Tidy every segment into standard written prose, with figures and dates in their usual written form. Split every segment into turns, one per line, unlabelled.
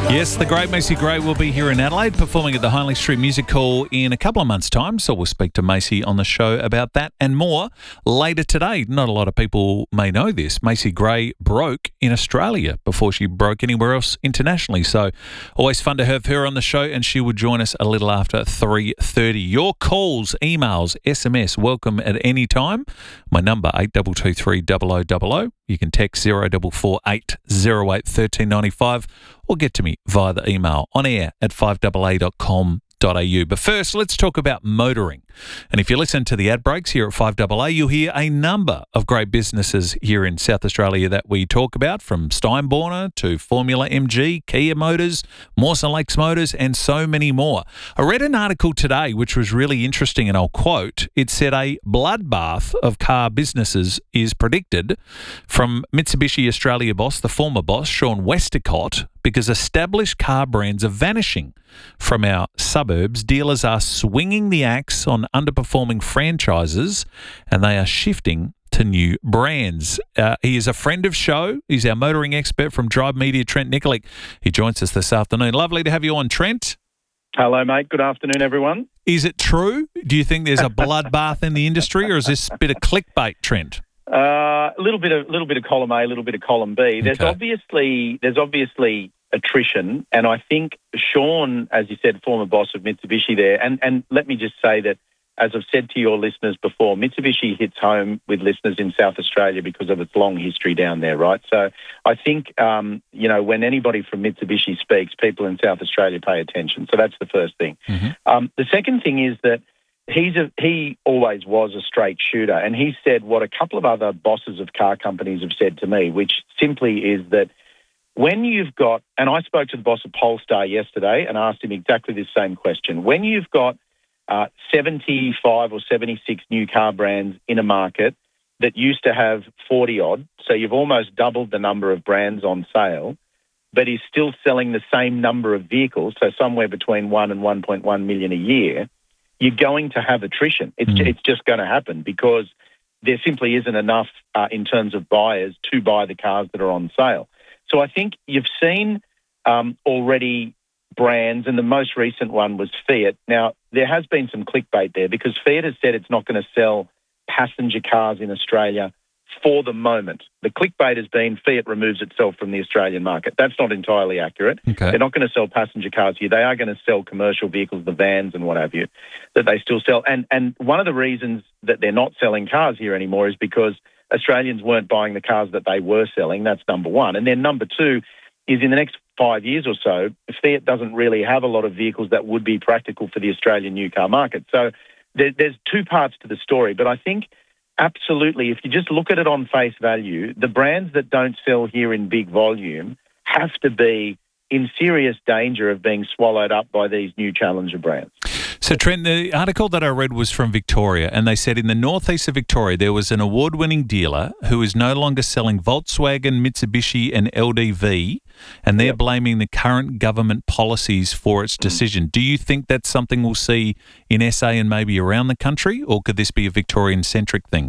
Yes, the great Macy Gray will be here in Adelaide performing at the Hindley Street Music Hall in a couple of months' time. So we'll speak to Macy on the show about that and more later today. Not a lot of people may know this. Macy Gray broke in Australia before she broke anywhere else internationally. So always fun to have her on the show, and she will join us a little after 3:30. Your calls, emails, SMS, welcome at any time. My number, 8223 0000. You can text 0448 08 1395 or get to me via the email on air at 5AA.com.au. But first, let's talk about motoring. And if you listen to the ad breaks here at 5AA, you'll hear a number of great businesses here in South Australia that we talk about, from Steinborner to Formula MG, Kia Motors, Mawson Lakes Motors, and so many more. I read an article today which was really interesting, and I'll quote. It said a bloodbath of car businesses is predicted from Mitsubishi Australia boss, the former boss, Sean Westacott, because established car brands are vanishing from our suburbs. Dealers are swinging the axe on underperforming franchises, and they are shifting to new brands. He is a friend of show. He's our motoring expert from Drive Media, Trent Nikolic. He joins us this afternoon. Lovely to have you on, Trent.
Hello, mate. Good afternoon, everyone.
Is it true? Do you think there's a bloodbath in the industry, or is this a bit of clickbait, Trent?
A little bit of column A, a little bit of column B. There's
Okay.
obviously attrition, and I think Sean, as you said, former boss of Mitsubishi there, and let me just say that, as I've said to your listeners before, Mitsubishi hits home with listeners in South Australia because of its long history down there, right? So I think, when anybody from Mitsubishi speaks, people in South Australia pay attention. So that's the first thing.
Mm-hmm.
The second thing is that he always was a straight shooter, and he said what a couple of other bosses of car companies have said to me, which simply is that when you've got, and I spoke to the boss of Polestar yesterday and asked him exactly the same question, when you've got 75 or 76 new car brands in a market that used to have 40 odd, so you've almost doubled the number of brands on sale, but is still selling the same number of vehicles, so somewhere between 1 and 1.1 million a year, you're going to have attrition. It's just going to happen because there simply isn't enough in terms of buyers to buy the cars that are on sale. So I think you've seen already brands, and the most recent one was Fiat. Now, there has been some clickbait there because Fiat has said it's not going to sell passenger cars in Australia for the moment. The clickbait has been Fiat removes itself from the Australian market. That's not entirely accurate.
Okay.
They're not going to sell passenger cars here. They are going to sell commercial vehicles, the vans and what have you, that they still sell. And one of the reasons that they're not selling cars here anymore is because Australians weren't buying the cars that they were selling. That's number one. And then number two is in the next 5 years or so, Fiat doesn't really have a lot of vehicles that would be practical for the Australian new car market. So there's two parts to the story. But I think absolutely, if you just look at it on face value, the brands that don't sell here in big volume have to be in serious danger of being swallowed up by these new challenger brands.
So, Trent, the article that I read was from Victoria, and they said in the northeast of Victoria there was an award-winning dealer who is no longer selling Volkswagen, Mitsubishi and LDV, and they're blaming the current government policies for its decision. Do you think that's something we'll see in SA and maybe around the country, or could this be a Victorian-centric thing?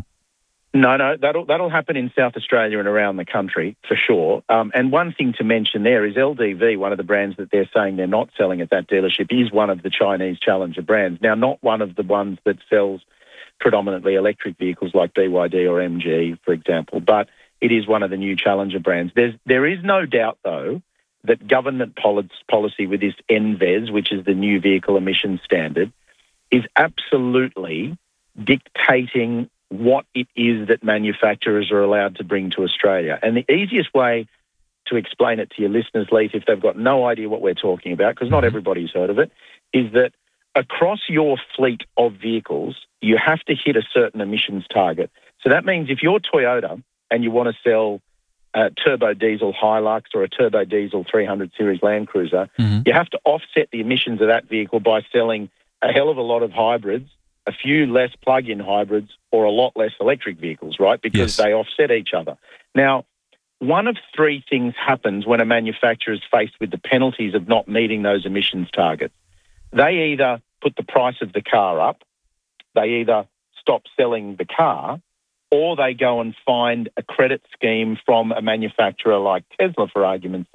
No, that'll happen in South Australia and around the country for sure. And one thing to mention there is LDV, one of the brands that they're saying they're not selling at that dealership, is one of the Chinese challenger brands. Now, not one of the ones that sells predominantly electric vehicles like BYD or MG, for example, but it is one of the new challenger brands. There is no doubt, though, that government policy with this NVES, which is the new vehicle emission standard, is absolutely dictating what it is that manufacturers are allowed to bring to Australia. And the easiest way to explain it to your listeners, Leith, if they've got no idea what we're talking about, because not everybody's heard of it, is that across your fleet of vehicles, you have to hit a certain emissions target. So that means if you're Toyota and you want to sell a turbo diesel Hilux or a turbo diesel 300 series Land Cruiser, you have to offset the emissions of that vehicle by selling a hell of a lot of hybrids, a few less plug-in hybrids, or a lot less electric vehicles, right? Because they offset each other. Now, one of three things happens when a manufacturer is faced with the penalties of not meeting those emissions targets. They either put the price of the car up, they either stop selling the car, or they go and find a credit scheme from a manufacturer like Tesla, for argument's sake,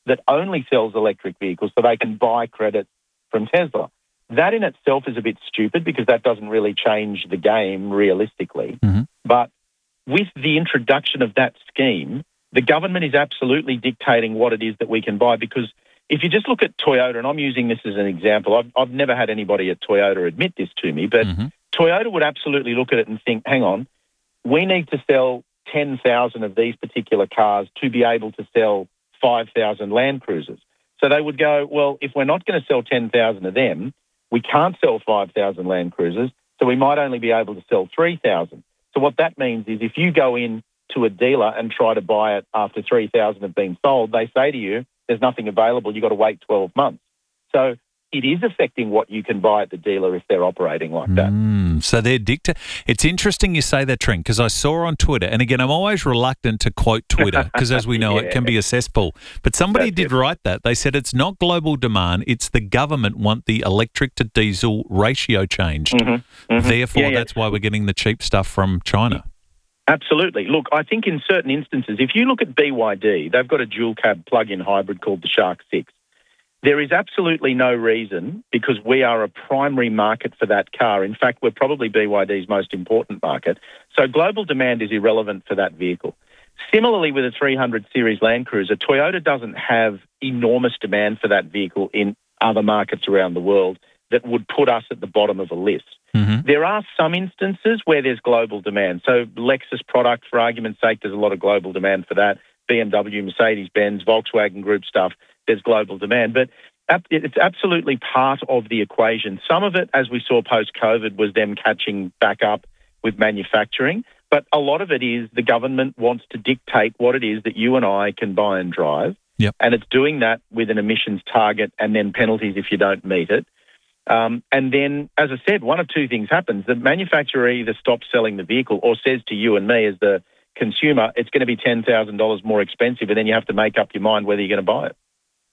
that only sells electric vehicles so they can buy credits from Tesla. That in itself is a bit stupid because that doesn't really change the game realistically. But with the introduction of that scheme, the government is absolutely dictating what it is that we can buy, because if you just look at Toyota, and I'm using this as an example, I've never had anybody at Toyota admit this to me, but Toyota would absolutely look at it and think, hang on, we need to sell 10,000 of these particular cars to be able to sell 5,000 Land Cruisers. So they would go, well, if we're not going to sell 10,000 of them, we can't sell 5,000 Land Cruisers, so we might only be able to sell 3,000. So what that means is if you go in to a dealer and try to buy it after 3,000 have been sold, they say to you, there's nothing available, you've got to wait 12 months. So it is affecting what you can buy at the dealer if they're operating like that.
So they're It's interesting you say that, Trent, because I saw on Twitter, and again, I'm always reluctant to quote Twitter because, as we know, it can be a cesspool. But somebody did write that. They said it's not global demand, it's the government want the electric to diesel ratio changed. Therefore, that's why we're getting the cheap stuff from China.
Absolutely. Look, I think in certain instances, if you look at BYD, they've got a dual cab plug-in hybrid called the Shark 6. There is absolutely no reason, because we are a primary market for that car. In fact, we're probably BYD's most important market. So global demand is irrelevant for that vehicle. Similarly, with a 300 series Land Cruiser, Toyota doesn't have enormous demand for that vehicle in other markets around the world that would put us at the bottom of a list. There are some instances where there's global demand. So Lexus product, for argument's sake, there's a lot of global demand for that. BMW, Mercedes-Benz, Volkswagen Group stuff, there's global demand. But it's absolutely part of the equation. Some of it, as we saw post-COVID, was them catching back up with manufacturing. But a lot of it is the government wants to dictate what it is that you and I can buy and drive. And it's doing that with an emissions target and then penalties if you don't meet it. And then, as I said, one of two things happens. The manufacturer either stops selling the vehicle or says to you and me as the consumer, it's going to be $10,000 more expensive, and then you have to make up your mind whether you're going to buy it.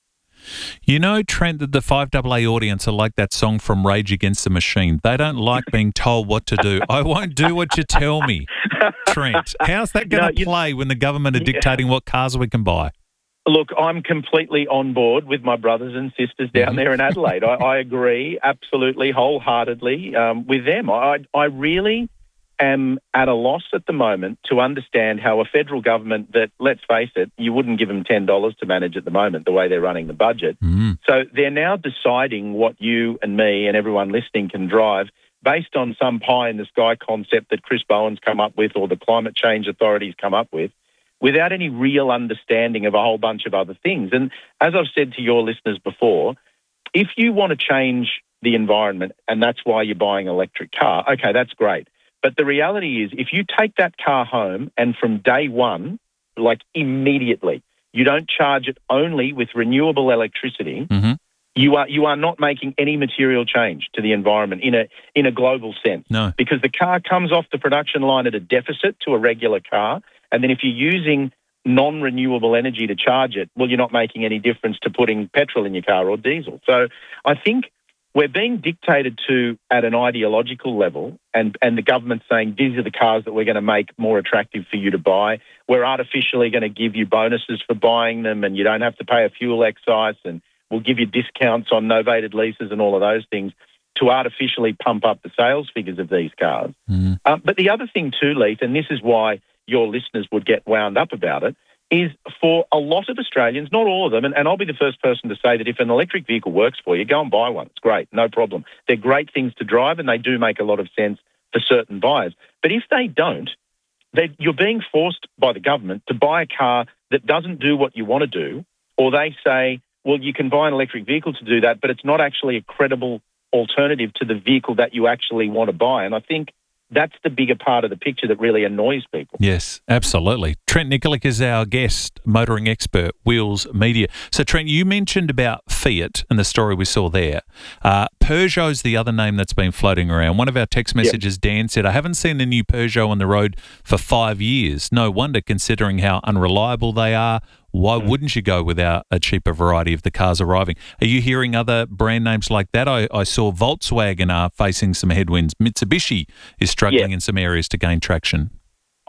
You know, Trent, that the 5AA audience are like that song from Rage Against the Machine. They don't like being told what to do. I won't do what you tell me, Trent. How's that going to play when the government are dictating what cars we can buy?
Look, I'm completely on board with my brothers and sisters down there in Adelaide. I agree absolutely, wholeheartedly with them. I really am at a loss at the moment to understand how a federal government that, let's face it, you wouldn't give them $10 to manage at the moment, the way they're running the budget. So they're now deciding what you and me and everyone listening can drive based on some pie-in-the-sky concept that Chris Bowen's come up with or the Climate Change Authority's come up with, without any real understanding of a whole bunch of other things. And as I've said to your listeners before, if you want to change the environment and that's why you're buying an electric car, okay, that's great. But the reality is, if you take that car home and from day one, like immediately, you don't charge it only with renewable electricity, you are not making any material change to the environment in a global sense.
No.
Because the car comes off the production line at a deficit to a regular car, and then if you're using non-renewable energy to charge it, well, you're not making any difference to putting petrol in your car or diesel. So I think we're being dictated to at an ideological level, and the government's saying these are the cars that we're going to make more attractive for you to buy. We're artificially going to give you bonuses for buying them, and you don't have to pay a fuel excise, and we'll give you discounts on novated leases and all of those things to artificially pump up the sales figures of these cars. But the other thing too, Leith, and this is why your listeners would get wound up about it, is for a lot of Australians, not all of them, and I'll be the first person to say that if an electric vehicle works for you, go and buy one. It's great, no problem. They're great things to drive and they do make a lot of sense for certain buyers. But if they don't, you're being forced by the government to buy a car that doesn't do what you want to do, or they say, well, you can buy an electric vehicle to do that, but it's not actually a credible alternative to the vehicle that you actually want to buy. And I think that's the bigger part of the picture that really annoys people.
Yes, absolutely. Trent Nikolic is our guest, motoring expert, Wheels Media. So, Trent, you mentioned about Fiat and the story we saw there. Peugeot's the other name that's been floating around. One of our text messages, Dan, said, I haven't seen a new Peugeot on the road for 5 years. No wonder, considering how unreliable they are. Why wouldn't you go without a cheaper variety of the cars arriving? Are you hearing other brand names like that? I saw Volkswagen are facing some headwinds. Mitsubishi is struggling in some areas to gain traction.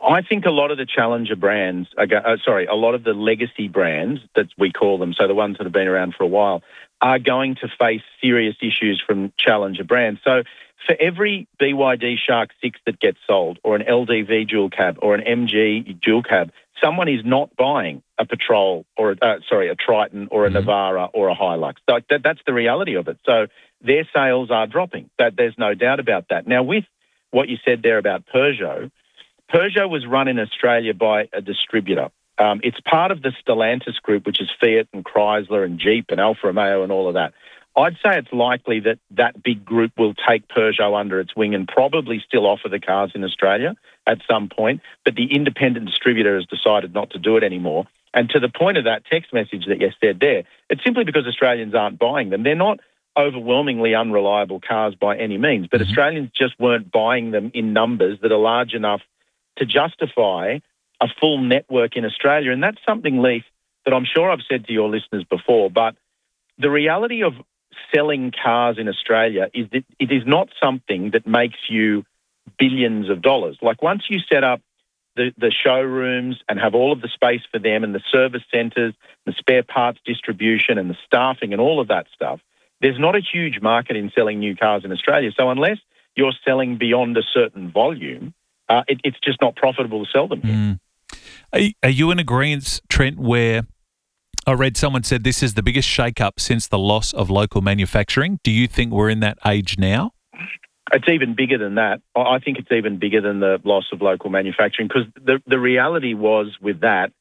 I think a lot of the challenger brands, a lot of the legacy brands that we call them, so the ones that have been around for a while, are going to face serious issues from challenger brands. So for every BYD Shark 6 that gets sold, or an LDV dual cab, or an MG dual cab, someone is not buying a Patrol or a Triton or a Navara or a Hilux. That's the reality of it. So their sales are dropping. There's no doubt about that. Now, with what you said there about Peugeot was run in Australia by a distributor. It's part of the Stellantis group, which is Fiat and Chrysler and Jeep and Alfa Romeo and all of that. I'd say it's likely that that big group will take Peugeot under its wing and probably still offer the cars in Australia at some point, but the independent distributor has decided not to do it anymore. And to the point of that text message that you said there, it's simply because Australians aren't buying them. They're not overwhelmingly unreliable cars by any means, but Australians just weren't buying them in numbers that are large enough to justify a full network in Australia. And that's something, Leith, that I'm sure I've said to your listeners before, but the reality of selling cars in Australia is that it is not something that makes you billions of dollars. Like once you set up the showrooms and have all of the space for them and the service centres, the spare parts distribution and the staffing and all of that stuff, there's not a huge market in selling new cars in Australia. So unless you're selling beyond a certain volume, it's just not profitable to sell them here.
Are you in agreement, Trent, where I read someone said this is the biggest shake-up since the loss of local manufacturing? Do you think we're in that age now?
It's even bigger than that. I think it's even bigger than the loss of local manufacturing, because the reality was that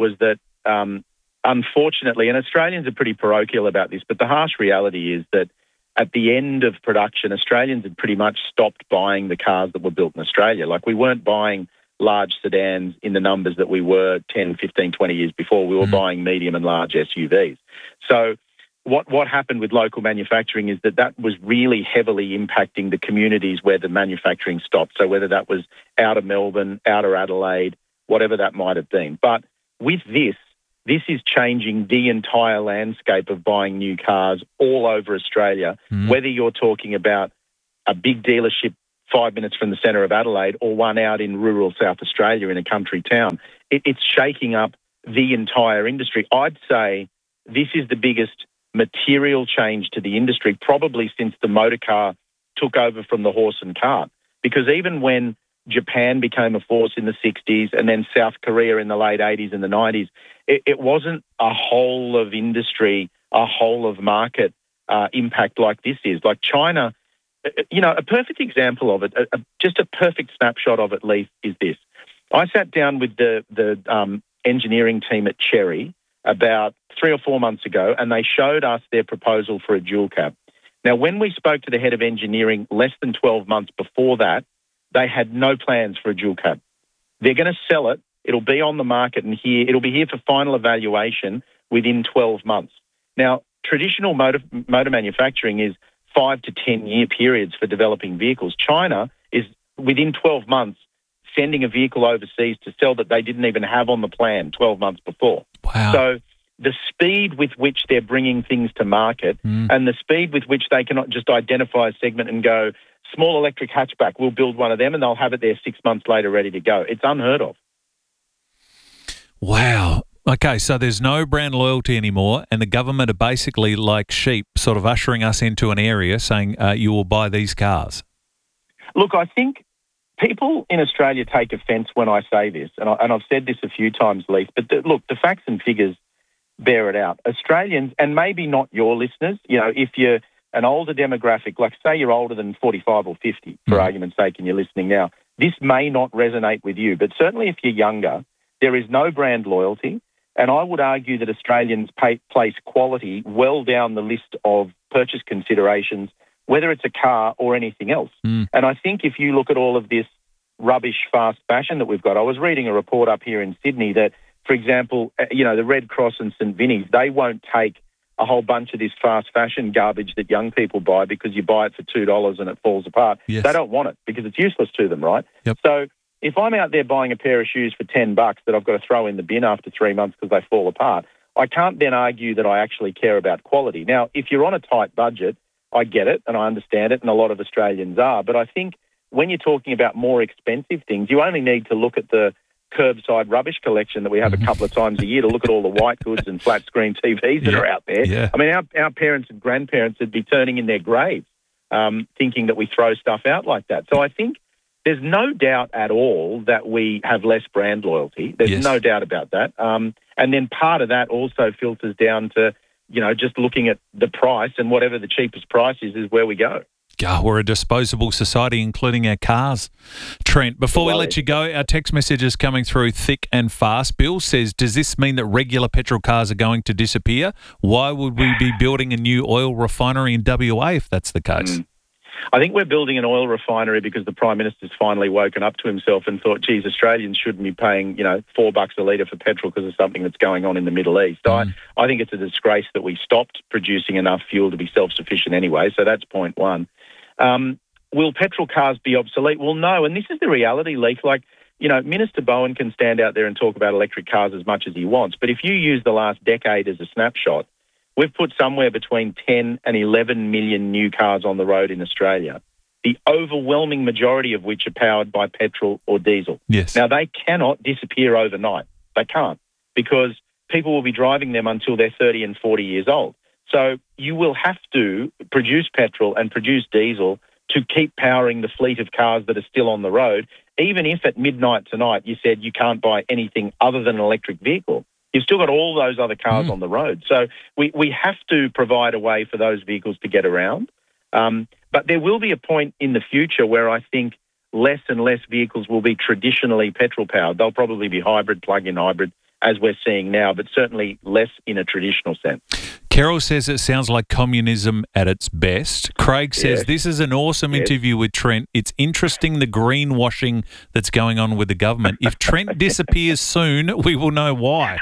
unfortunately, and Australians are pretty parochial about this, but the harsh reality is that at the end of production, Australians had pretty much stopped buying the cars that were built in Australia. Like we weren't buying large sedans in the numbers that we were 10, 15, 20 years before. We were buying medium and large SUVs. So what happened with local manufacturing is that was really heavily impacting the communities where the manufacturing stopped. So whether that was out of Melbourne, out of Adelaide, whatever that might have been. But with this is changing the entire landscape of buying new cars all over Australia, whether you're talking about a big dealership 5 minutes from the centre of Adelaide or one out in rural South Australia in a country town. It's shaking up the entire industry. I'd say this is the biggest material change to the industry probably since the motor car took over from the horse and cart. Because even when Japan became a force in the 60s and then South Korea in the late 80s and the 90s, it wasn't a whole of industry, a whole of market impact like this is. Like China, a perfect example of it, just a perfect snapshot of it, Leith, is this. I sat down with the engineering team at Chery about 3 or 4 months ago, and they showed us their proposal for a dual cab. Now, when we spoke to the head of engineering less than 12 months before that, they had no plans for a dual cab. They're going to sell it. It'll be on the market and it'll be here for final evaluation within 12 months. Now, traditional motor manufacturing is 5 to 10 year periods for developing vehicles. China is within 12 months sending a vehicle overseas to sell that they didn't even have on the plan 12 months before.
Wow.
So the speed with which they're bringing things to market and the speed with which they cannot just identify a segment and go, small electric hatchback, we'll build one of them and they'll have it there 6 months later ready to go. It's unheard of.
Wow. Okay, so there's no brand loyalty anymore, and the government are basically like sheep, sort of ushering us into an area saying you will buy these cars. Look,
I think people in Australia take offence when I say this, and I've said this a few times, Leith, but the facts and figures bear it out. Australians, and maybe not your listeners, if you're an older demographic, like say you're older than 45 or 50, for argument's sake, and you're listening now, this may not resonate with you, but certainly if you're younger, there is no brand loyalty. And I would argue that Australians place quality well down the list of purchase considerations, whether it's a car or anything else. And I think if you look at all of this rubbish fast fashion that we've got, I was reading a report up here in Sydney that, for example, the Red Cross and St Vinny's, they won't take a whole bunch of this fast fashion garbage that young people buy because you buy it for $2 and it falls apart.
Yes.
They don't want it because it's useless to them, right?
Yep.
So if I'm out there buying a pair of shoes for $10 that I've got to throw in the bin after 3 months because they fall apart, I can't then argue that I actually care about quality. Now, if you're on a tight budget, I get it and I understand it, and a lot of Australians are. But I think when you're talking about more expensive things, you only need to look at the curbside rubbish collection that we have a couple of times a year to look at all the white goods and flat screen TVs that are out there.
Yeah.
I mean, our parents and grandparents would be turning in their graves thinking that we throw stuff out like that. So I think there's no doubt at all that we have less brand loyalty. There's no doubt about that. And then part of that also filters down to, just looking at the price, and whatever the cheapest price is where we go.
God, we're a disposable society, including our cars. Trent, before we let you go, our text message is coming through thick and fast. Bill says, does this mean that regular petrol cars are going to disappear? Why would we be building a new oil refinery in WA if that's the case?
I think we're building an oil refinery because the Prime Minister's finally woken up to himself and thought, geez, Australians shouldn't be paying, $4 a litre for petrol because of something that's going on in the Middle East. I think it's a disgrace that we stopped producing enough fuel to be self-sufficient anyway, so that's point one. Will petrol cars be obsolete? Well, no, and this is the reality, Leith. Minister Bowen can stand out there and talk about electric cars as much as he wants, but if you use the last decade as a snapshot, we've put somewhere between 10 and 11 million new cars on the road in Australia, the overwhelming majority of which are powered by petrol or diesel.
Yes.
Now, they cannot disappear overnight. They can't, because people will be driving them until they're 30 and 40 years old. So you will have to produce petrol and produce diesel to keep powering the fleet of cars that are still on the road, even if at midnight tonight you said you can't buy anything other than an electric vehicle. You've still got all those other cars on the road. So we have to provide a way for those vehicles to get around. But there will be a point in the future where I think less and less vehicles will be traditionally petrol-powered. They'll probably be hybrid, plug-in hybrid, as we're seeing now, but certainly less in a traditional sense.
Carol says it sounds like communism at its best. Craig says this is an awesome interview with Trent. It's interesting the greenwashing that's going on with the government. If Trent disappears soon, we will know why.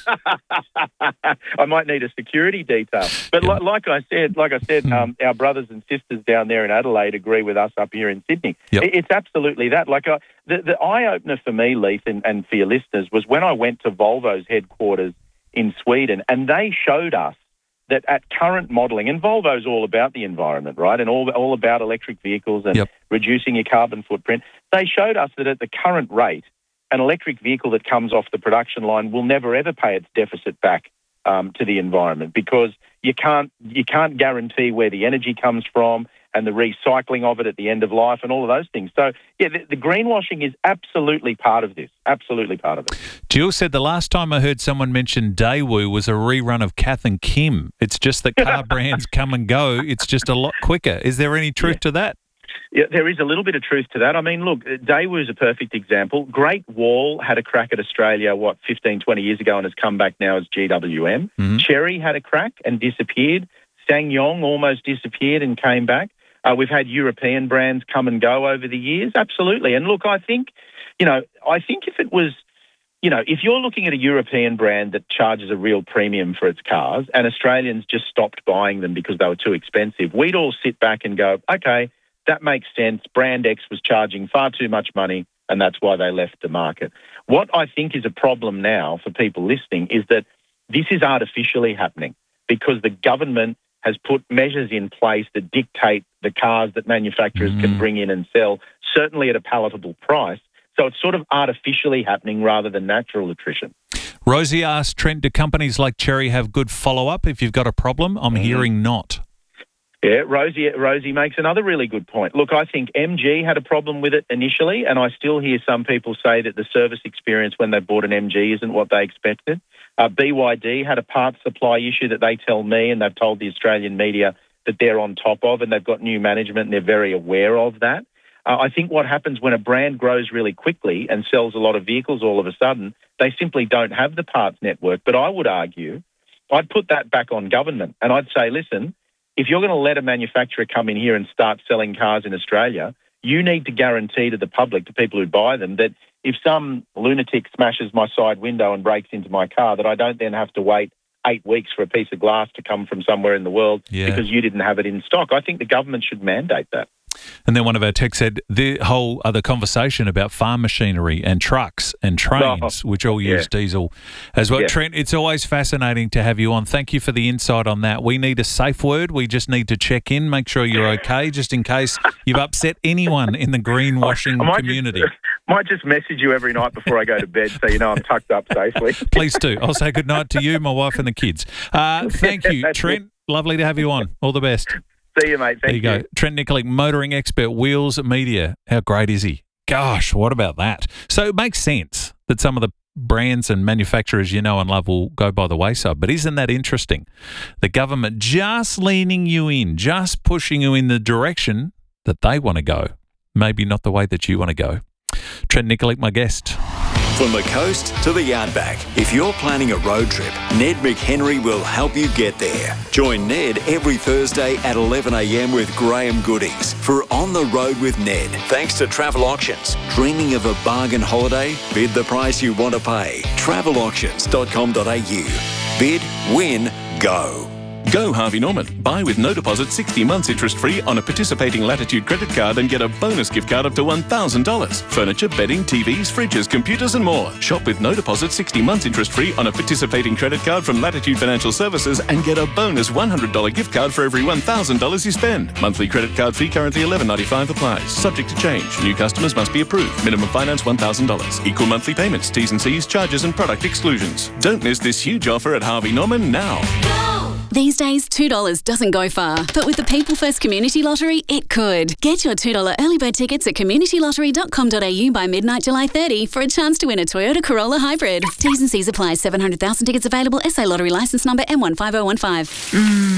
I might need a security detail. But like I said, our brothers and sisters down there in Adelaide agree with us up here in Sydney.
Yep.
It's absolutely that. The eye-opener for me, Leith, and for your listeners, was when I went to Volvo's headquarters in Sweden, and they showed us that at current modelling, and Volvo's all about the environment, right, and all about electric vehicles and reducing your carbon footprint, they showed us that at the current rate, an electric vehicle that comes off the production line will never, ever pay its deficit back to the environment, because you can't guarantee where the energy comes from and the recycling of it at the end of life and all of those things. So, the greenwashing is absolutely part of this, absolutely part of it.
Jill said the last time I heard someone mention Daewoo was a rerun of Kath and Kim. It's just that car brands come and go. It's just a lot quicker. Is there any truth to that?
Yeah, there is a little bit of truth to that. I mean, look, Daewoo is a perfect example. Great Wall had a crack at Australia, 15, 20 years ago, and has come back now as GWM. Mm-hmm. Chery had a crack and disappeared. SsangYong almost disappeared and came back. We've had European brands come and go over the years. Absolutely. And look, I think if it was, if you're looking at a European brand that charges a real premium for its cars and Australians just stopped buying them because they were too expensive, we'd all sit back and go, okay, that makes sense. Brand X was charging far too much money, and that's why they left the market. What I think is a problem now for people listening is that this is artificially happening because the government has put measures in place that dictate the cars that manufacturers can bring in and sell, certainly at a palatable price. So it's sort of artificially happening rather than natural attrition.
Rosie asked, Trent, do companies like Chery have good follow-up if you've got a problem? I'm hearing not.
Yeah, Rosie makes another really good point. Look, I think MG had a problem with it initially, and I still hear some people say that the service experience when they bought an MG isn't what they expected. BYD had a parts supply issue that they tell me, and they've told the Australian media that they're on top of, and they've got new management, and they're very aware of that. I think what happens when a brand grows really quickly and sells a lot of vehicles all of a sudden, they simply don't have the parts network. But I would argue, I'd put that back on government, and I'd say, listen, if you're going to let a manufacturer come in here and start selling cars in Australia, you need to guarantee to the public, to people who buy them, that if some lunatic smashes my side window and breaks into my car, that I don't then have to wait 8 weeks for a piece of glass to come from somewhere in the world because you didn't have it in stock. I think the government should mandate that.
And then one of our texts said the whole other conversation about farm machinery and trucks and trains, which all use diesel as well.
Yeah.
Trent, it's always fascinating to have you on. Thank you for the insight on that. We need a safe word. We just need to check in, make sure you're okay, just in case you've upset anyone in the greenwashing community.
Might just message you every night before I go to bed so you know I'm tucked up safely.
Please do. I'll say good night to you, my wife and the kids. Thank you, Trent. Lovely to have you on. All the best.
See you, mate. Thank you.
There you go. Trent Nikolic, motoring expert, Wheels Media. How great is he? Gosh, what about that? So it makes sense that some of the brands and manufacturers you know and love will go by the wayside. But isn't that interesting? The government just leaning you in, just pushing you in the direction that they want to go. Maybe not the way that you want to go. Trent Nikolic, my guest.
From the coast to the outback, if you're planning a road trip, Ned McHenry will help you get there. Join Ned every Thursday at 11 a.m. with Graham Goodings for On the Road with Ned. Thanks to Travel Auctions. Dreaming of a bargain holiday? Bid the price you want to pay. Travelauctions.com.au. Bid, win, go.
Go Harvey Norman. Buy with no deposit 60 months interest-free on a participating Latitude credit card and get a bonus gift card up to $1,000. Furniture, bedding, TVs, fridges, computers and more. Shop with no deposit 60 months interest-free on a participating credit card from Latitude Financial Services and get a bonus $100 gift card for every $1,000 you spend. Monthly credit card fee currently $11.95 applies. Subject to change. New customers must be approved. Minimum finance $1,000. Equal monthly payments, T's and C's, charges and product exclusions. Don't miss this huge offer at Harvey Norman now.
These days, $2 doesn't go far, but with the People First Community Lottery, it could. Get your $2 early bird tickets at communitylottery.com.au by midnight July 30 for a chance to win a Toyota Corolla Hybrid. T's and C's apply. 700,000 tickets available. SA Lottery licence number M15015.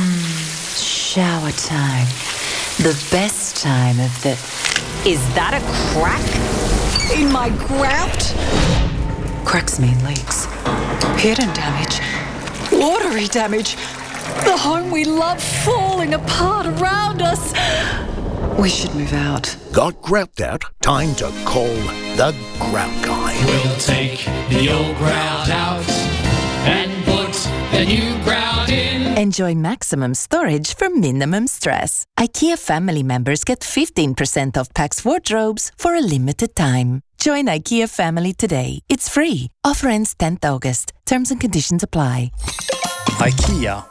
Shower time. The best time of the... Is that a crack in my grout? Cracks mean leaks. Hidden damage. Watery damage. The home we love falling apart around us. We should move out.
Got grout out? Time to call the Grout Guy.
We'll take the old grout out and put the new grout in.
Enjoy maximum storage for minimum stress. IKEA family members get 15% off Pax wardrobes for a limited time. Join IKEA family today. It's free. Offer ends 10th August. Terms and conditions apply.
IKEA.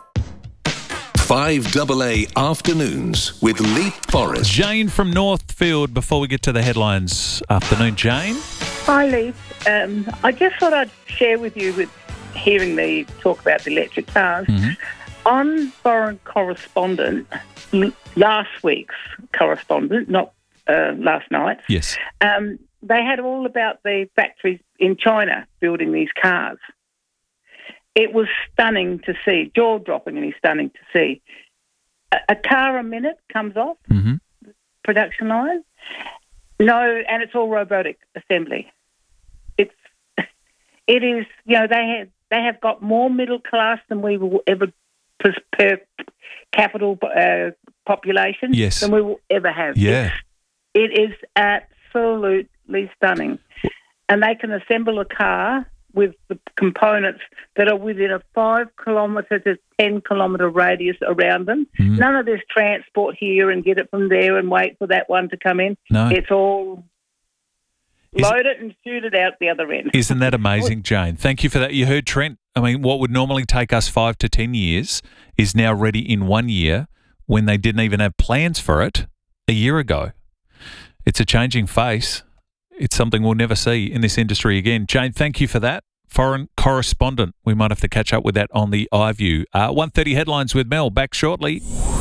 5AA Afternoons with Leith Forrest.
Jane from Northfield, before we get to the headlines. Afternoon, Jane.
Hi, Leith. I just thought I'd share with you, with hearing the talk about the electric cars. On Foreign Correspondent, last week's correspondent, not last night.
Yes.
They had all about the factories in China building these cars. It was stunning to see, jaw-droppingly stunning to see. A car a minute comes off, production line. No, and it's all robotic assembly. It is, you know, they have got more middle class than we will ever, per capital population, than we will ever have.
Yeah.
It is absolutely stunning. And they can assemble a car with the components that are within a 5 kilometre to 10 kilometre radius around them. None of this transport here and get it from there and wait for that one to come in.
No.
It's all load it and shoot it out the other end.
Isn't that amazing, Jane? Thank you for that. You heard Trent. I mean, what would normally take us 5 to 10 years is now ready in 1 year when they didn't even have plans for it a year ago. It's a changing face. It's something we'll never see in this industry again. Jane, thank you for that. Foreign Correspondent. We might have to catch up with that on the iView. 1:30 headlines with Mel. Back shortly.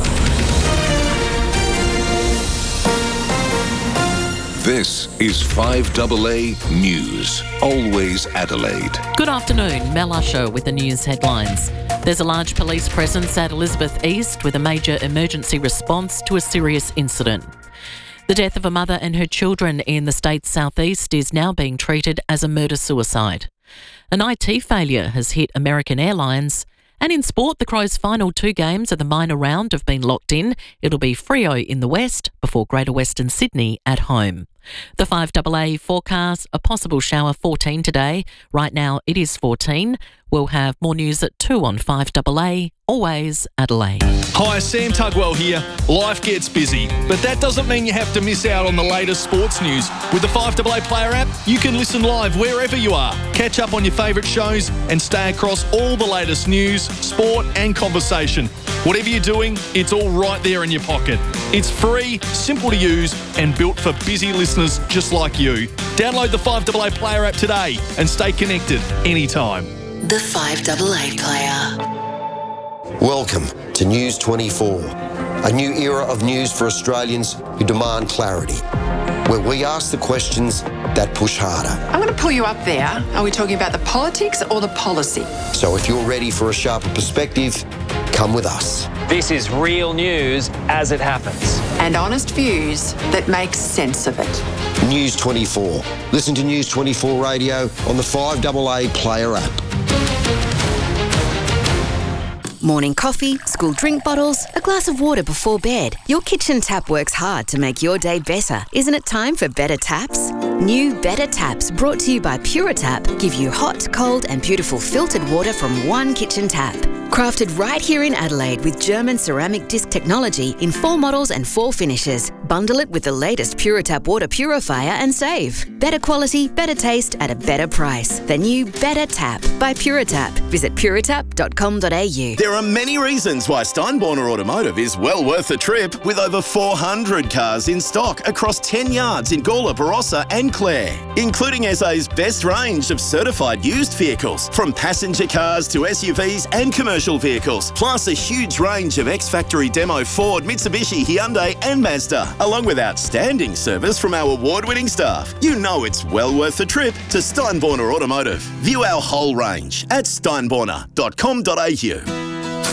This is 5AA News. Always Adelaide.
Good afternoon. Mel Usher with the news headlines. There's a large police presence at Elizabeth East with a major emergency response to a serious incident. The death of a mother and her children in the state's southeast is now being treated as a murder-suicide. An IT failure has hit American Airlines. And in sport, the Crows' final 2 games of the minor round have been locked in. It'll be Freo in the west before Greater Western Sydney at home. The 5AA forecast, a possible shower 14 today. Right now it is 14. We'll have more news at 2 on 5AA. Always Adelaide.
Hi, Sam Tugwell here. Life gets busy, but that doesn't mean you have to miss out on the latest sports news. With the 5AA Player app, you can listen live wherever you are, catch up on your favourite shows and stay across all the latest news, sport and conversation. Whatever you're doing, it's all right there in your pocket. It's free, simple to use and built for busy listeners just like you. Download the 5AA Player app today and stay connected anytime.
The 5AA Player.
Welcome to News 24, a new era of news for Australians who demand clarity, where we ask the questions that push harder.
I'm going to pull you up there. Are we talking about the politics or the policy?
So if you're ready for a sharper perspective, come with us.
This is real news as it happens.
And honest views that make sense of it.
News 24. Listen to News 24 Radio on the 5AA Player app.
Morning coffee, school drink bottles, a glass of water before bed. Your kitchen tap works hard to make your day better. Isn't it time for better taps? New Better Taps, brought to you by Puritap, give you hot, cold and beautiful filtered water from one kitchen tap. Crafted right here in Adelaide with German ceramic disc technology in 4 models and 4 finishes. Bundle it with the latest Puritap water purifier and save. Better quality, better taste at a better price. The new Better Tap by Puritap. Visit puritap.com.au.
There are many reasons why Steinborner Automotive is well worth the trip, with over 400 cars in stock across 10 yards in Gawler, Barossa and Clare, including SA's best range of certified used vehicles, from passenger cars to SUVs and commercial vehicles, plus a huge range of ex-factory demo Ford, Mitsubishi, Hyundai and Mazda, along with outstanding service from our award-winning staff. You know it's well worth the trip to Steinborner Automotive. View our whole range at steinborner.com.au.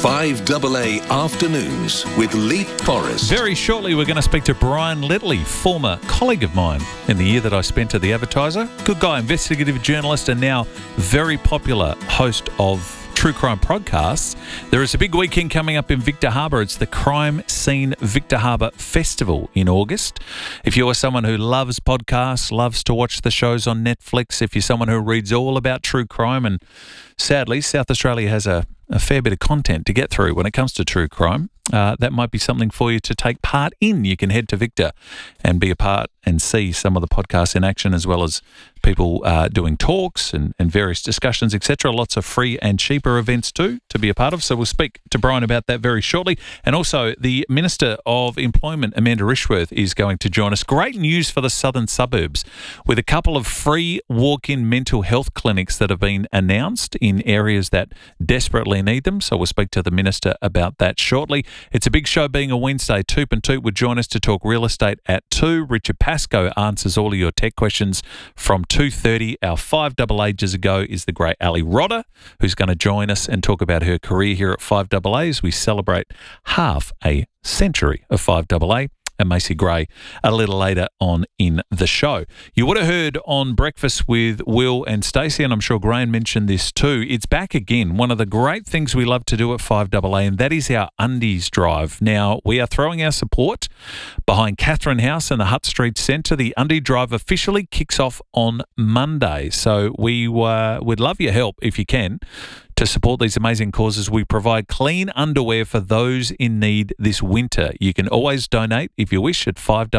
5AA Afternoons with Leap Forrest.
Very shortly, we're going to speak to Brian Ledley, former colleague of mine in the year that I spent at The Advertiser. Good guy, investigative journalist, and now very popular host of true crime podcasts. There is a big weekend coming up in Victor Harbor. It's the Crime Scene Victor Harbor Festival in August. If you are someone who loves podcasts, loves to watch the shows on Netflix, if you're someone who reads all about true crime, and sadly, South Australia has a fair bit of content to get through when it comes to true crime, that might be something for you to take part in. You can head to Victor and be a part and see some of the podcasts in action, as well as people doing talks and various discussions, etc. Lots of free and cheaper events too to be a part of. So we'll speak to Brian about that very shortly. And also the Minister of Employment, Amanda Rishworth, is going to join us. Great news for the southern suburbs, with a couple of free walk-in mental health clinics that have been announced in areas that desperately need them. So we'll speak to the Minister about that shortly. It's a big show being a Wednesday. Toop and Toot would join us to talk real estate at 2. Richard Pascoe answers all of your tech questions from 2:30. Our 5AA ages ago is the great Ali Rodder, who's going to join us and talk about her career here at 5AA as we celebrate half a century of 5AA. And Macy Gray a little later on in the show. You would have heard on Breakfast with Will and Stacey, and I'm sure Graham mentioned this too. It's back again. One of the great things we love to do at 5AA, and that is our Undies Drive. Now, we are throwing our support behind Catherine House and the Hutt Street Centre. The Undie Drive officially kicks off on Monday. So we would love your help if you can to support these amazing causes. We provide clean underwear for those in need this winter. You can always donate if you wish at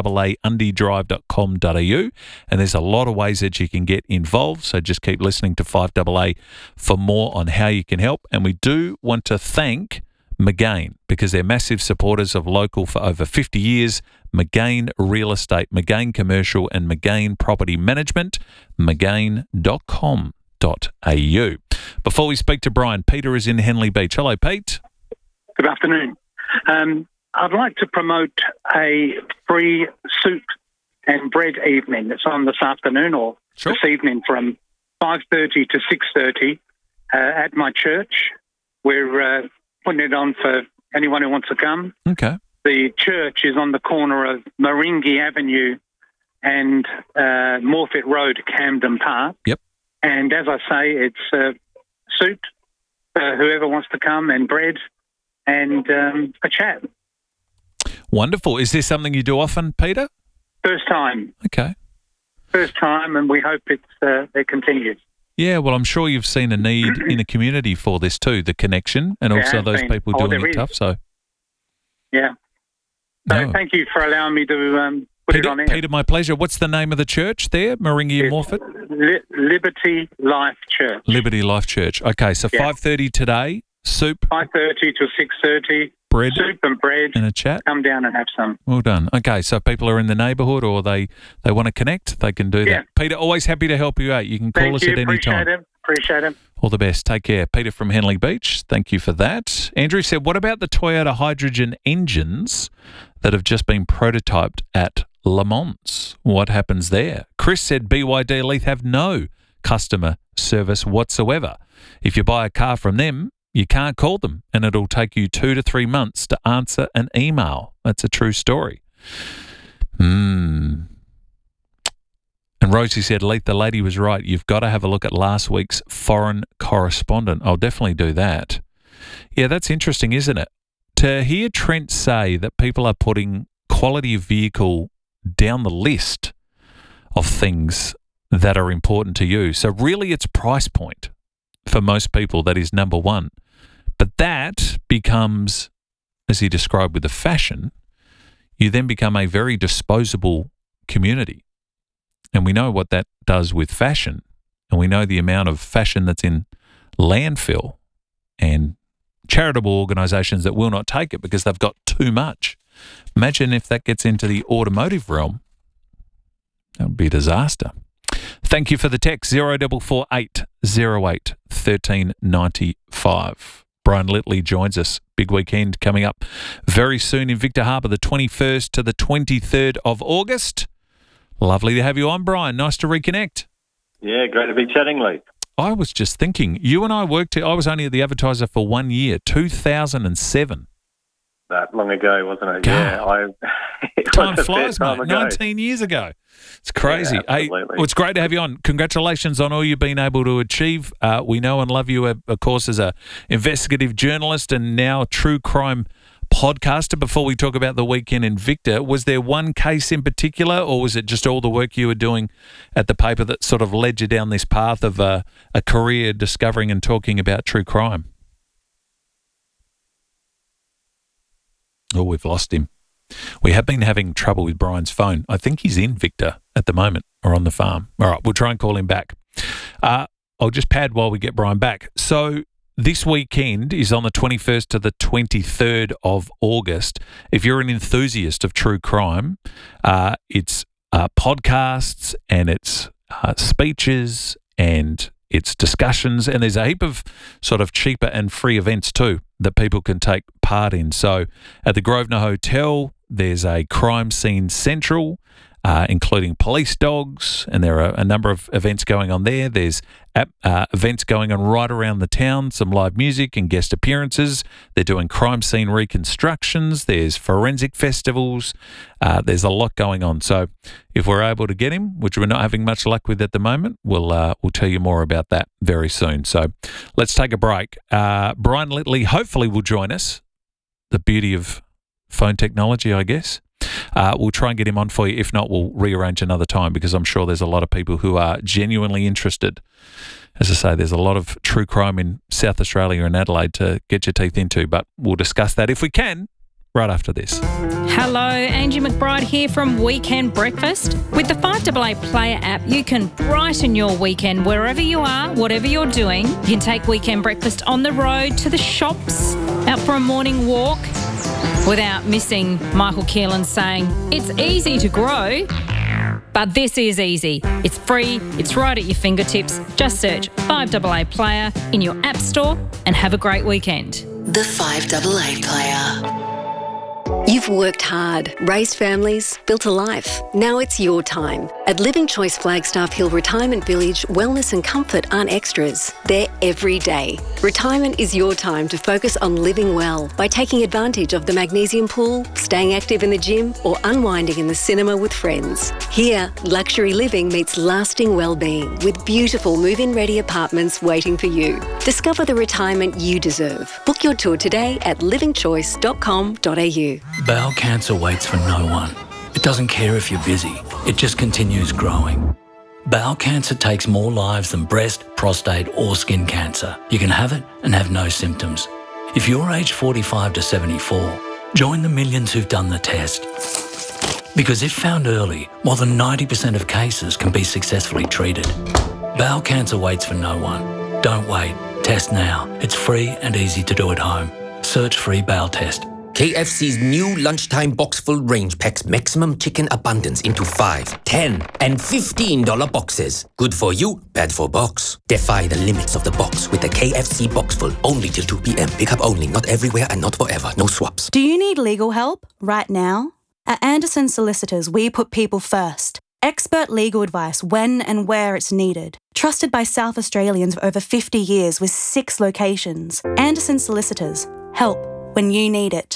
5AAundiedrive.com.au, and there's a lot of ways that you can get involved, so just keep listening to 5AA for more on how you can help. And we do want to thank McGain, because they're massive supporters of local for over 50 years. McGain Real Estate, McGain Commercial and McGain Property Management, McGain.com.au. Before we speak to Brian, Peter is in Henley Beach. Hello, Pete.
Good afternoon. I'd like to promote a free soup and bread evening that's on this afternoon or this evening from 5:30 to 6:30 at my church. We're putting it on for anyone who wants to come.
Okay.
The church is on the corner of Maringi Avenue and Morfitt Road, Camden Park.
Yep.
And as I say, it's soup, whoever wants to come, and bread, and a chat.
Wonderful. Is this something you do often, Peter?
First time.
Okay.
first time, and we hope it continues.
Yeah, well, I'm sure you've seen a need in the community for this too, the connection, and also those people doing it tough. So,
yeah. So thank you for allowing me to put it on air.
Peter, my pleasure. What's the name of the church there, Moringa and Morford?
Liberty Life Church.
Liberty Life Church. Okay, so 5:30 today, soup.
5:30 to 6:30.
Bread.
Soup and bread.
And a chat.
Come down and have some.
Well done. Okay, so if people are in the neighbourhood or they want to connect, they can do that. Peter, always happy to help you out. You can call us at any time.
Appreciate it.
All the best. Take care. Peter from Henley Beach, thank you for that. Andrew said, what about the Toyota hydrogen engines that have just been prototyped at Le Mans? What happens there? Chris said BYD Leith have no customer service whatsoever. If you buy a car from them, you can't call them, and it'll take you 2 to 3 months to answer an email. That's a true story. And Rosie said, Leith, the lady was right. You've got to have a look at last week's foreign correspondent. I'll definitely do that. Yeah, that's interesting, isn't it? To hear Trent say that people are putting quality of vehicle down the list of things that are important to you. So really it's price point for most people that is number one. But that becomes, as he described with the fashion, you then become a very disposable community. And we know what that does with fashion. And we know the amount of fashion that's in landfill and charitable organisations that will not take it because they've got too much. Imagine if that gets into the automotive realm. That would be a disaster. Thank you for the text, 0448 08 1395. Brian Litley joins us. Big weekend coming up very soon in Victor Harbour, the 21st to the 23rd of August. Lovely to have you on, Brian. Nice to reconnect.
Yeah, great to be chatting, Lee.
I was just thinking, you and I I was only at the Advertiser for 1 year, 2007.
That long ago, wasn't it?
God.
Yeah.
Time flies, mate. 19 years ago. It's crazy.
Yeah, absolutely.
Well, it's great to have you on. Congratulations on all you've been able to achieve. We know and love you, of course, as an investigative journalist and now true crime podcaster. Before we talk about the weekend in Victor, was there one case in particular, or was it just all the work you were doing at the paper that sort of led you down this path of a career discovering and talking about true crime? Oh, we've lost him. We have been having trouble with Brian's phone. I think he's in Victor at the moment or on the farm. All right, we'll try and call him back. I'll just pad while we get Brian back. So this weekend is on the 21st to the 23rd of August. If you're an enthusiast of true crime, it's podcasts and it's speeches and it's discussions, and there's a heap of sort of cheaper and free events too that people can take part in. So at the Grosvenor Hotel, there's a crime scene central, including police dogs, and there are a number of events going on there. There's events going on right around the town, some live music and guest appearances. They're doing crime scene reconstructions. There's forensic festivals. There's a lot going on. So if we're able to get him, which we're not having much luck with at the moment, we'll tell you more about that very soon. So let's take a break. Brian Litley hopefully will join us. The beauty of phone technology, I guess. We'll try and get him on for you. If not, we'll rearrange another time because I'm sure there's a lot of people who are genuinely interested. As I say, there's a lot of true crime in South Australia and Adelaide to get your teeth into, but we'll discuss that if we can right after this.
Hello, Angie McBride here from Weekend Breakfast. With the 5AA Player app, you can brighten your weekend wherever you are, whatever you're doing. You can take Weekend Breakfast on the road, to the shops, out for a morning walk, without missing Michael Keelan saying, it's easy to grow, but this is easy. It's free, it's right at your fingertips. Just search 5AA Player in your app store and have a great weekend.
The 5AA Player.
You've worked hard, raised families, built a life. Now it's your time. At Living Choice Flagstaff Hill Retirement Village, wellness and comfort aren't extras. They're every day. Retirement is your time to focus on living well by taking advantage of the magnesium pool, staying active in the gym, or unwinding in the cinema with friends. Here, luxury living meets lasting well-being with beautiful move-in ready apartments waiting for you. Discover the retirement you deserve. Book your tour today at livingchoice.com.au.
Bowel cancer waits for no one. It doesn't care if you're busy. It just continues growing.
Bowel cancer takes more lives than breast, prostate or skin cancer. You can have it and have no symptoms. If you're aged 45 to 74, join the millions who've done the test. Because if found early, more than 90% of cases can be successfully treated. Bowel cancer waits for no one. Don't wait. Test now. It's free and easy to do at home. Search free bowel test.
KFC's new lunchtime box-full range packs maximum chicken abundance into $5, $10 and $15 boxes. Good for you, bad for box. Defy the limits of the box with the KFC box-full. Only till 2 p.m. Pick up only, not everywhere and not forever. No swaps.
Do you need legal help right now? At Anderson Solicitors, we put people first. Expert legal advice when and where it's needed. Trusted by South Australians for over 50 years with 6 locations. Anderson Solicitors. Help when you need it.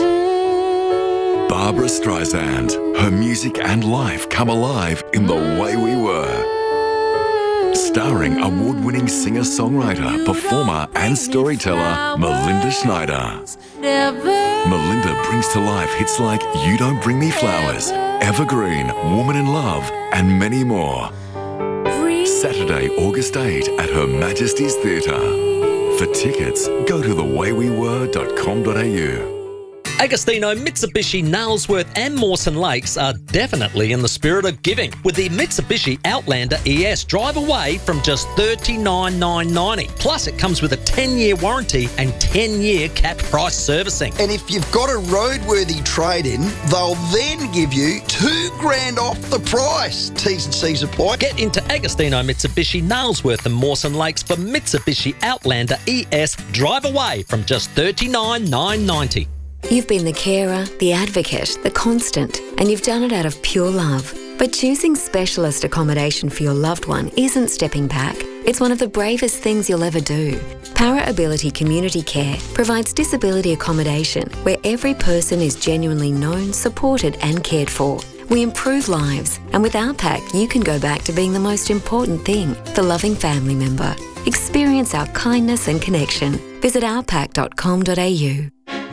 Barbara Streisand. Her music and life come alive in The Way We Were. Starring award-winning singer-songwriter, performer and storyteller Melinda Schneider. Melinda brings to life hits like You Don't Bring Me Flowers, Evergreen, Woman in Love and many more. Saturday, August 8 at Her Majesty's Theatre. For tickets, go to thewaywewere.com.au.
Agostino, Mitsubishi, Nailsworth and Mawson Lakes are definitely in the spirit of giving with the Mitsubishi Outlander ES. Drive away from just $39,990. Plus, it comes with a 10-year warranty and 10-year capped price servicing.
And if you've got a roadworthy trade-in, they'll then give you $2,000 off the price. T's and C's apply.
Get into Agostino, Mitsubishi, Nailsworth and Mawson Lakes for Mitsubishi Outlander ES. Drive away from just $39,990.
You've been the carer, the advocate, the constant, and you've done it out of pure love. But choosing specialist accommodation for your loved one isn't stepping back. It's one of the bravest things you'll ever do. Para Ability Community Care provides disability accommodation where every person is genuinely known, supported and cared for. We improve lives, and with our pack, you can go back to being the most important thing, the loving family member. Experience our kindness and connection. Visit ourpack.com.au.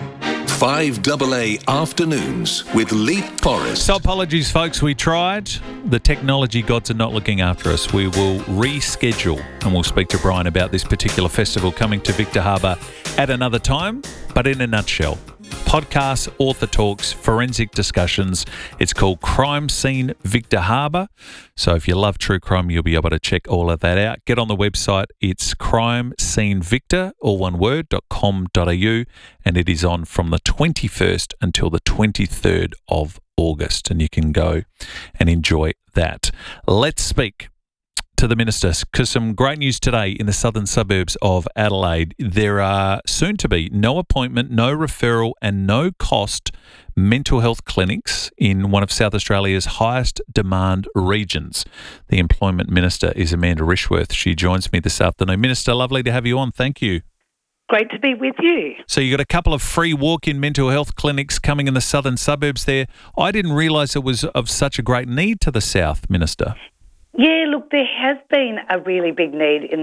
5AA Afternoons with Leith Forrest.
So apologies, folks. We tried. The technology gods are not looking after us. We will reschedule and we'll speak to Brian about this particular festival coming to Victor Harbour at another time. But in a nutshell, podcasts, author talks, forensic discussions. It's called Crime Scene Victor Harbour. So if you love true crime, you'll be able to check all of that out. Get on the website. It's crimescenevictor, all one word, .com.au, and it is on from the 21st until the 23rd of August, and you can go and enjoy that. Let's speak to the minister, because some great news today in the southern suburbs of Adelaide. There are soon to be no appointment, no referral and no cost mental health clinics in one of South Australia's highest demand regions. The Employment Minister is Amanda Rishworth. She joins me this afternoon. Minister, lovely to have you on. Thank you.
Great to be with you.
So you got a couple of free walk-in mental health clinics coming in the southern suburbs there. I didn't realise it was of such a great need to the south, Minister.
Yeah, look, there has been a really big need in